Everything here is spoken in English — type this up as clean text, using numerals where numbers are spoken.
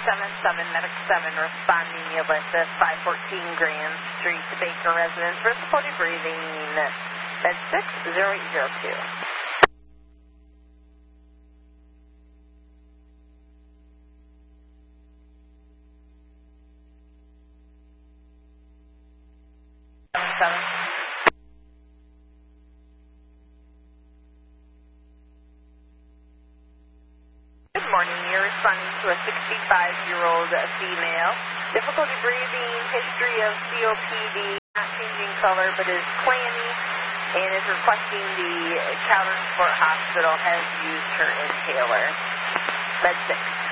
Medic 7 responding Ulysses 514 Grand Street, Baker residence for supported breathing. Med 6002. Good morning. You're responding to a 65-year-old female. Difficulty breathing, history of COPD, not changing color, but is clammy, and is requesting the Calvert Sport Hospital has used her inhaler. Med 6.